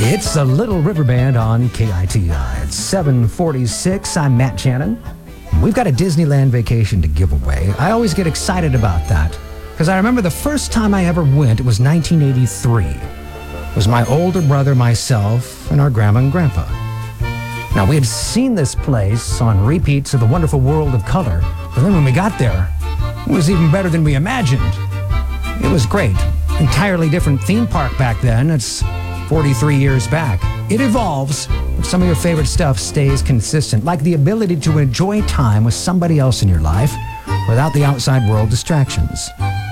It's the Little River Band on KITI. It's 7:46. I'm Matt Shannon. We've got a Disneyland vacation to give away. I always get excited about that because I remember the first time I ever went, it was 1983. It was my older brother, myself, and our grandma and grandpa. Now, we had seen this place on repeats of The Wonderful World of Color, but then when we got there, it was even better than we imagined. It was great. Entirely different theme park back then. It's 43 years back. It evolves, but some of your favorite stuff stays consistent, like the ability to enjoy time with somebody else in your life without the outside world distractions.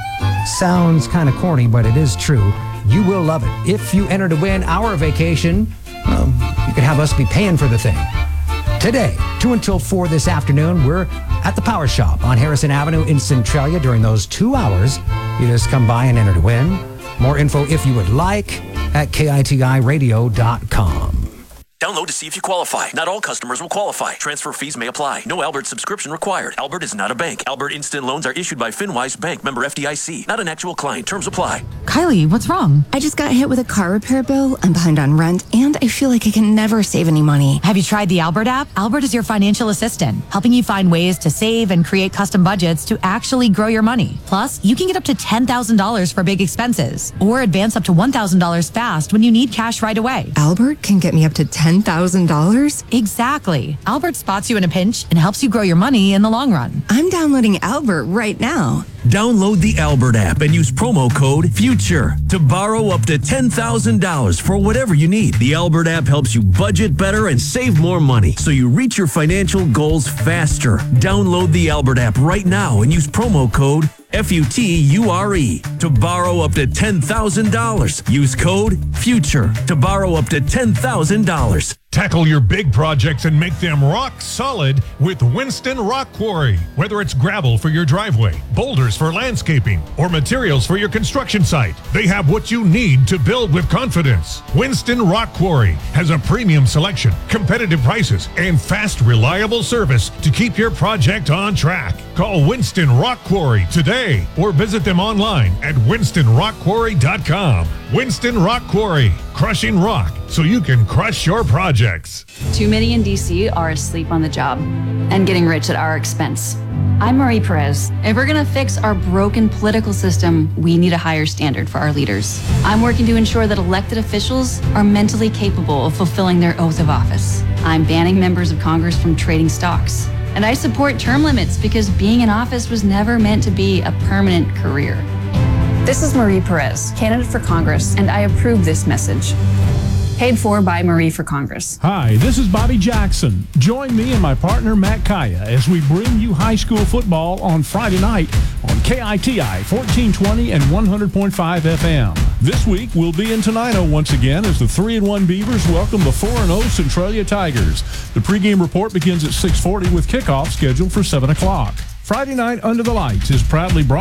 Sounds kind of corny, but it is true. You will love it. If you enter to win our vacation, you can have us be paying for the thing. Today, 2 until 4 this afternoon, we're at the Power Shop on Harrison Avenue in Centralia during those 2 hours. You just come by and enter to win. More info, if you would like, at KITIRadio.com. Download to see if you qualify. Not all customers will qualify. Transfer fees may apply. No Albert subscription required. Albert is not a bank. Albert Instant Loans are issued by FinWise Bank, member FDIC. Not an actual client. Terms apply. Kylie, what's wrong? I just got hit with a car repair bill. I'm behind on rent, and I feel like I can never save any money. Have you tried the Albert app? Albert is your financial assistant, helping you find ways to save and create custom budgets to actually grow your money. Plus, you can get up to $10,000 for big expenses, or advance up to $1,000 fast when you need cash right away. Albert can get me up to $10,000? Exactly. Albert spots you in a pinch and helps you grow your money in the long run. I'm downloading Albert right now. Download the Albert app and use promo code FUTURE to borrow up to $10,000 for whatever you need. The Albert app helps you budget better and save more money so you reach your financial goals faster. Download the Albert app right now and use promo code FUTURE to borrow up to $10,000. Use code FUTURE to borrow up to $10,000. Tackle your big projects and make them rock solid with Winston Rock Quarry. Whether it's gravel for your driveway, boulders for landscaping, or materials for your construction site, they have what you need to build with confidence. Winston Rock Quarry has a premium selection, competitive prices, and fast, reliable service to keep your project on track. Call Winston Rock Quarry today or visit them online at winstonrockquarry.com. Winston Rock Quarry, crushing rock so you can crush your projects. Too many in DC are asleep on the job and getting rich at our expense. I'm Marie Perez. If we're going to fix our broken political system, we need a higher standard for our leaders. I'm working to ensure that elected officials are mentally capable of fulfilling their oath of office. I'm banning members of Congress from trading stocks. And I support term limits because being in office was never meant to be a permanent career. This is Marie Perez, candidate for Congress, and I approve this message. Paid for by Marie for Congress. Hi, this is Bobby Jackson. Join me and my partner Matt Kaya as we bring you high school football on Friday night on KITI 1420 and 100.5 FM. This week we'll be in Tenino once again as the 3-1 Beavers welcome the 4-0 Centralia Tigers. The pregame report begins at 6:40 with kickoff scheduled for 7 o'clock. Friday night Under the Lights is proudly brought